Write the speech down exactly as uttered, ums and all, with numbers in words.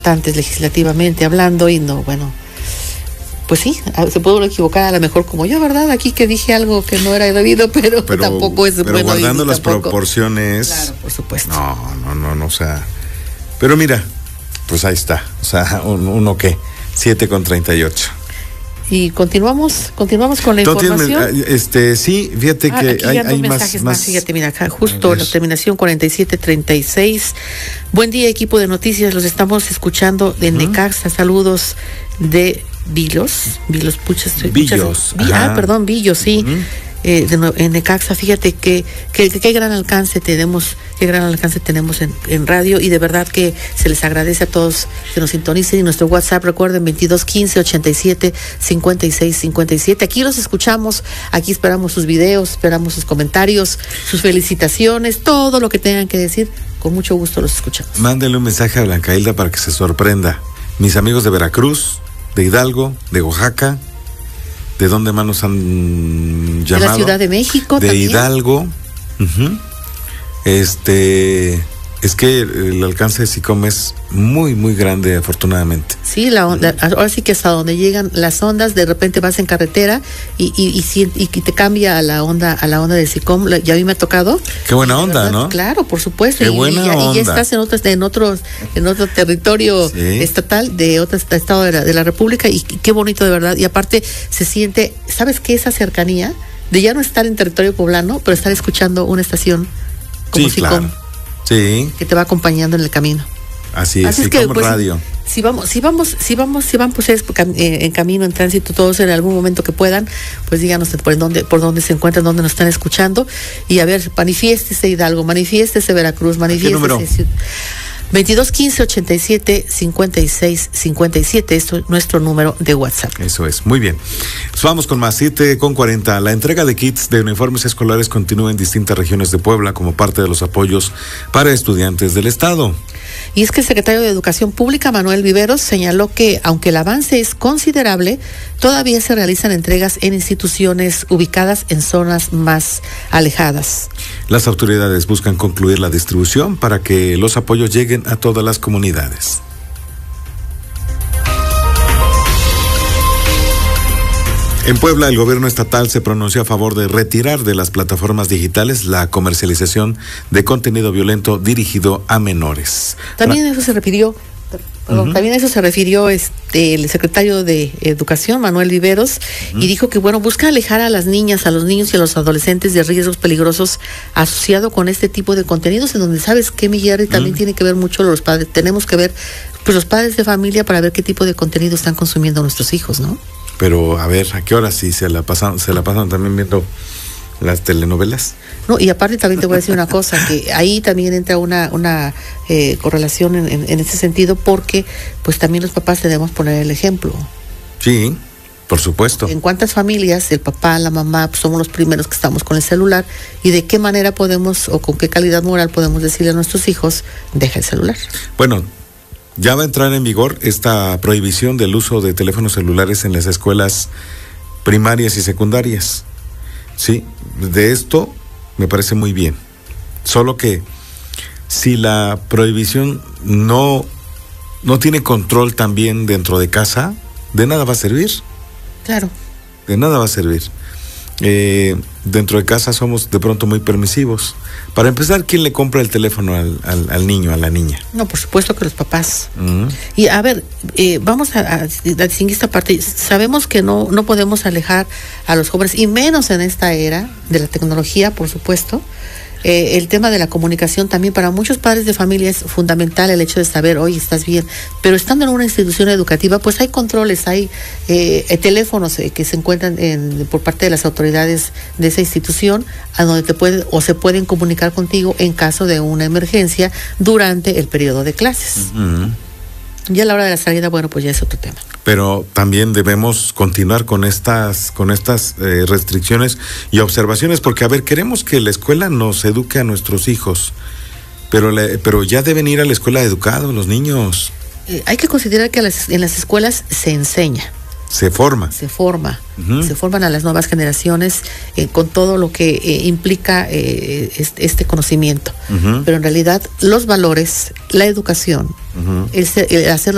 importantes legislativamente hablando y no, bueno, pues sí, se puede equivocar a lo mejor como yo, ¿verdad? Aquí que dije algo que no era debido, pero, pero tampoco es pero bueno. Guardando las tampoco, proporciones. Claro, por supuesto. No, no, no, no, o sea, pero mira, pues ahí está, o sea, un, uno qué, siete con treinta y ocho. Y continuamos, continuamos con la información. Tienes, este, sí, fíjate ah, que hay, hay mensajes más, más, fíjate, mira, acá, justo la terminación cuarenta y siete treinta y seis. Buen día, equipo de noticias, los estamos escuchando de uh-huh. Necaxa, saludos de Vilos, Vilos, puchas, Villos, puchas, ah, perdón, Villos, sí. Uh-huh. Eh, de, en Necaxa, fíjate que, que, que qué gran alcance tenemos, qué gran alcance tenemos en, en radio, y de verdad que se les agradece a todos que nos sintonicen. Y nuestro WhatsApp, recuerden, veintidós quince ochenta y siete cincuenta y seis cincuenta y siete. Aquí los escuchamos, aquí esperamos sus videos, esperamos sus comentarios, sus felicitaciones, todo lo que tengan que decir, con mucho gusto los escuchamos. Mándenle un mensaje a Blanca Hilda para que se sorprenda. Mis amigos de Veracruz, de Hidalgo, de Oaxaca, ¿de dónde más nos han llamado? De la Ciudad de México de también. Hidalgo. Uh-huh. Este, es que el alcance de SICOM es muy, muy grande, afortunadamente. Sí, la onda, uh-huh. Ahora sí que hasta donde llegan las ondas, de repente vas en carretera y, y, y, y, y te cambia a la onda, a la onda de SICOM. Ya a mí me ha tocado. Qué buena onda, verdad, ¿no? Claro, por supuesto. Qué y, buena y, ya, onda. y ya estás en otros, en otros, en otro territorio sí. estatal de otro estado de la, de la República, y qué bonito de verdad. Y aparte se siente, ¿sabes qué? Esa cercanía de ya no estar en territorio poblano, pero estar escuchando una estación como sí, SICOM. Claro. Sí. Que te va acompañando en el camino. Así es, Así es SICOM que, pues, Radio. Si vamos, si vamos, si vamos, si van pues en camino, en tránsito, todos en algún momento que puedan, pues díganos por dónde, por dónde se encuentran, dónde nos están escuchando, y a ver, manifiéstese Hidalgo, manifiéstese Veracruz, manifiéstese veintidós quince ochenta y siete cincuenta y seis cincuenta y siete, esto es nuestro número de WhatsApp. Eso es, muy bien. Pues vamos con más, siete con cuarenta. La entrega de kits de uniformes escolares continúa en distintas regiones de Puebla como parte de los apoyos para estudiantes del estado. Y es que el secretario de Educación Pública, Manuel Viveros, señaló que aunque el avance es considerable, todavía se realizan entregas en instituciones ubicadas en zonas más alejadas. Las autoridades buscan concluir la distribución para que los apoyos lleguen a todas las comunidades. En Puebla, el gobierno estatal se pronunció a favor de retirar de las plataformas digitales la comercialización de contenido violento dirigido a menores. También eso se refirió, perdón, uh-huh. también eso se refirió este el secretario de Educación, Manuel Viveros, uh-huh. y dijo que bueno, busca alejar a las niñas, a los niños y a los adolescentes de riesgos peligrosos asociado con este tipo de contenidos, en donde sabes que Miguel también uh-huh. tiene que ver mucho los padres, tenemos que ver pues los padres de familia para ver qué tipo de contenido están consumiendo nuestros hijos, ¿no? Pero a ver, ¿a qué hora sí se la pasan, se la pasan también viendo las telenovelas? No, y aparte también te voy a decir una cosa, que ahí también entra una una eh, correlación en, en, en ese sentido, porque pues también los papás debemos poner el ejemplo. Sí, por supuesto. En cuántas familias el papá, la mamá, pues somos los primeros que estamos con el celular, y de qué manera podemos o con qué calidad moral podemos decirle a nuestros hijos, deja el celular. Bueno, ya va a entrar en vigor esta prohibición del uso de teléfonos celulares en las escuelas primarias y secundarias. Sí, de esto me parece muy bien. Solo que si la prohibición no, no tiene control también dentro de casa, de nada va a servir. Claro. De nada va a servir. Eh, dentro de casa somos de pronto muy permisivos. Para empezar, ¿quién le compra el teléfono al, al, al niño, a la niña? No, por supuesto que los papás. Uh-huh. Y a ver, eh, vamos a, a, a distinguir esta parte. Sabemos que no, no podemos alejar a los jóvenes, y menos en esta era de la tecnología, por supuesto. Eh, el tema de la comunicación también para muchos padres de familia es fundamental, el hecho de saber, oye, estás bien, pero estando en una institución educativa, pues hay controles, hay eh, teléfonos eh, que se encuentran en, por parte de las autoridades de esa institución, a donde te pueden o se pueden comunicar contigo en caso de una emergencia durante el periodo de clases. Uh-huh. Ya a la hora de la salida, bueno, pues ya es otro tema. Pero también debemos continuar con estas con estas eh, restricciones y observaciones, porque a ver, queremos que la escuela nos eduque a nuestros hijos, pero le, pero ya deben ir a la escuela educados los niños. Eh, hay que considerar que a las, en las escuelas se enseña. Se forma. Se forma. Uh-huh. Se forman a las nuevas generaciones eh, con todo lo que eh, implica eh, este, este conocimiento. Uh-huh. Pero en realidad los valores, la educación, uh-huh. el, el hacerlo